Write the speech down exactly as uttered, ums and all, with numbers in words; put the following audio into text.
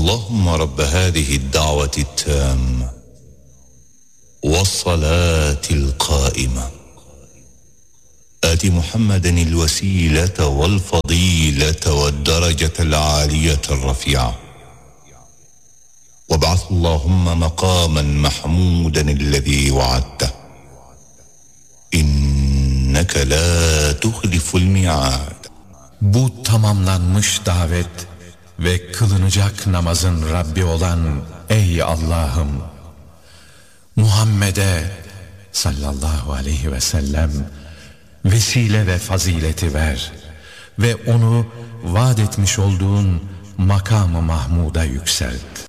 اللهم رب هذه الدعوة التامة والصلاة القائمة آت محمدا الوسيلة والفضيلة والدرجة العالية الرفيعة وابعث اللهم مقاما محمودا الذي وعدته إنك لا تخلف الميعاد. Bu tamamlanmış davet ve kılınacak namazın Rabbi olan ey Allah'ım, Muhammed'e sallallahu aleyhi ve sellem vesile ve fazileti ver ve onu vaat etmiş olduğun makam-ı Mahmud'a yükselt.